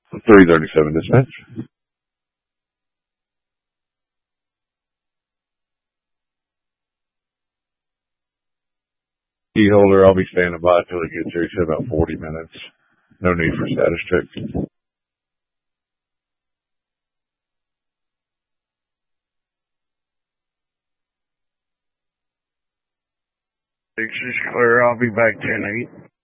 337 dispatch. Key holder, I'll be standing by until he gets here. He said about 40 minutes. No need for status check. Six is clear. I'll be back 10-8.